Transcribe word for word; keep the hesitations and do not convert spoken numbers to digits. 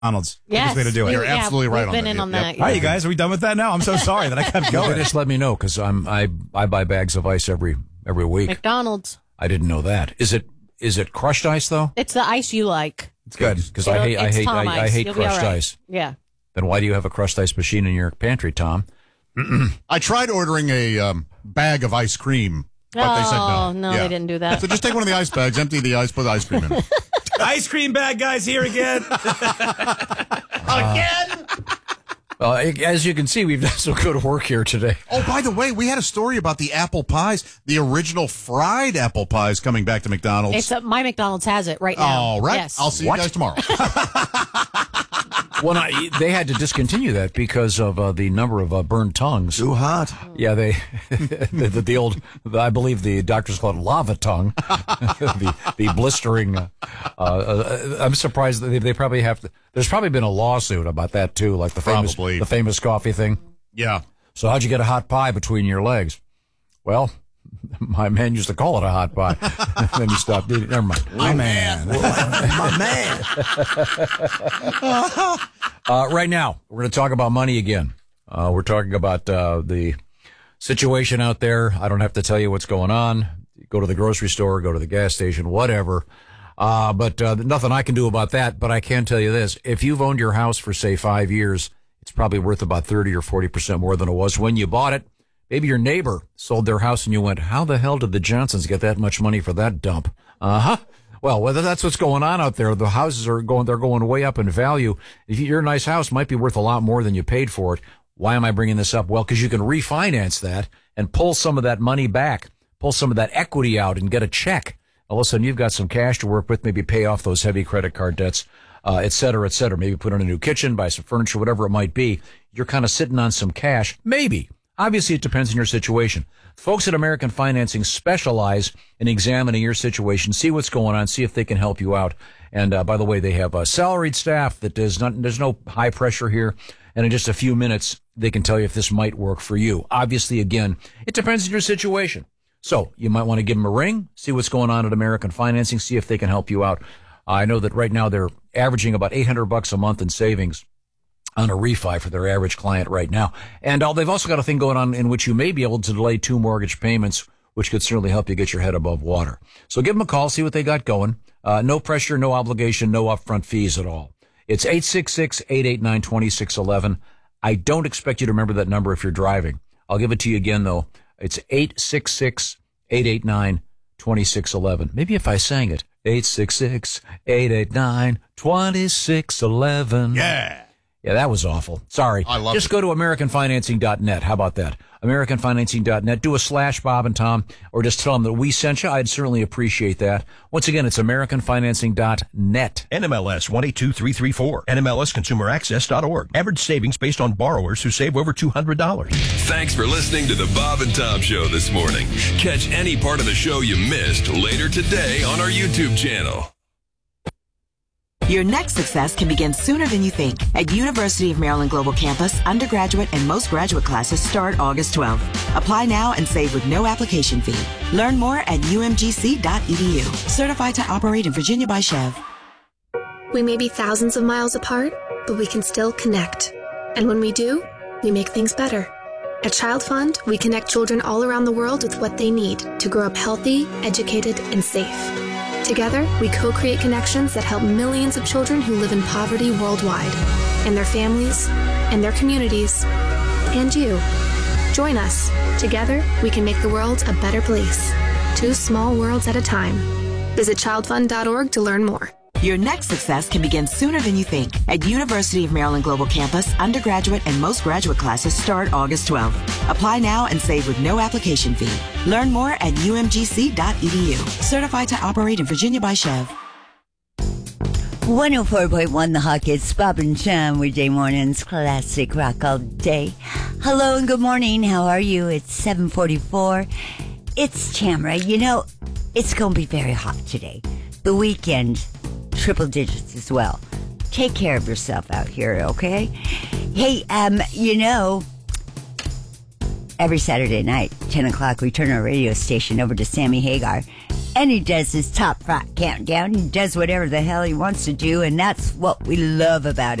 McDonald's. Yes, way to do it. You're yeah, absolutely right we've on been that. in Yep, on yep. that. All right, you guys, are we done with that now? I'm so sorry that I kept going. Just let me know because I'm I I buy bags of ice every every week. McDonald's. I didn't know that. Is it is it crushed ice though? It's the ice you like. It's good because I It'll- hate I it's hate Tom I, I ice. hate You'll be crushed all right. ice. Yeah. Then why do you have a crushed ice machine in your pantry, Tom? I tried ordering a um, bag of ice cream, but oh, they said no. no, Yeah. they didn't do that. So just take one of the ice bags, empty the ice, put the ice cream in it. Ice cream bag guys here again. Again? Uh, as you can see, we've done some good work here today. Oh, by the way, we had a story about the apple pies, the original fried apple pies coming back to McDonald's. It's a, my McDonald's has it right now. All right. Yes. I'll see What? you guys tomorrow. Well, I, they had to discontinue that because of uh, the number of uh, burned tongues. Too hot. Yeah, they the, the, the old, I believe the doctors call it lava tongue, the the blistering. Uh, uh, I'm surprised that they, they probably have to. There's probably been a lawsuit about that too, like the famous Probably. the famous coffee thing. Yeah. So how'd you get a hot pie between your legs? Well, my man used to call it a hot pie. Then he stopped eating. Never mind. My man. My man. Uh, right now, we're going to talk about money again. Uh, we're talking about uh, the situation out there. I don't have to tell you what's going on. Go to the grocery store, go to the gas station, whatever. Uh, but uh, nothing I can do about that. But I can tell you this. If you've owned your house for, say, five years, it's probably worth about thirty or forty percent more than it was when you bought it. Maybe your neighbor sold their house and you went, how the hell did the Johnsons get that much money for that dump? Uh-huh. Well, whether that's what's going on out there, the houses are going, they're going way up in value. If your nice house might be worth a lot more than you paid for it. Why am I bringing this up? Well, because you can refinance that and pull some of that money back, pull some of that equity out and get a check. All of a sudden, you've got some cash to work with, maybe pay off those heavy credit card debts, uh, et cetera, et cetera. Maybe put in a new kitchen, buy some furniture, whatever it might be. You're kind of sitting on some cash. Maybe. Obviously, it depends on your situation. Folks at American Financing specialize in examining your situation, see what's going on, see if they can help you out. And uh, by the way, they have a salaried staff that does not, there's no high pressure here. And in just a few minutes, they can tell you if this might work for you. Obviously, again, it depends on your situation. So you might want to give them a ring, see what's going on at American Financing, see if they can help you out. I know that right now they're averaging about eight hundred bucks a month in savings on a refi for their average client right now. And uh, they've also got a thing going on in which you may be able to delay two mortgage payments, which could certainly help you get your head above water. So give them a call, see what they got going. Uh, no pressure, no obligation, no upfront fees at all. It's eight six six, eight eight nine, two six one one. I don't expect you to remember that number if you're driving. I'll give it to you again, though. It's eight six six, eight eight nine, two six one one. Maybe if I sang it. eight six six, eight eight nine, two six one one. Yeah. Yeah, that was awful. Sorry. I love Just it. go to American Financing dot net. How about that? American Financing dot net. Do a slash Bob and Tom, or just tell them that we sent you. I'd certainly appreciate that. Once again, it's American Financing dot net. N M L S one eight two three three four. N M L S consumer access dot org. Average savings based on borrowers who save over two hundred dollars. Thanks for listening to the Bob and Tom Show this morning. Catch any part of the show you missed later today on our YouTube channel. Your next success can begin sooner than you think. At University of Maryland Global Campus, undergraduate and most graduate classes start August twelfth. Apply now and save with no application fee. Learn more at U M G C dot E D U. Certified to operate in Virginia by Chev. We may be thousands of miles apart, but we can still connect. And when we do, we make things better. At Child Fund, we connect children all around the world with what they need to grow up healthy, educated, and safe. Together, we co-create connections that help millions of children who live in poverty worldwide, and their families, and their communities, and you. Join us. Together, we can make the world a better place. Two small worlds at a time. Visit child fund dot org to learn more. Your next success can begin sooner than you think. At University of Maryland Global Campus, undergraduate and most graduate classes start August twelfth. Apply now and save with no application fee. Learn more at U M G C dot E D U. Certified to operate in Virginia by Chev. one oh four point one The Hawk. It's Bob and Tom, weekday mornings, classic rock all day. Hello and good morning. How are you? It's seven forty-four. It's Tamara. You know, it's going to be very hot today. The weekend, triple digits as well. Take care of yourself out here, okay? Hey, um, you know, every Saturday night, ten o'clock, we turn our radio station over to Sammy Hagar. And he does his top rock countdown. He does whatever the hell he wants to do, and that's what we love about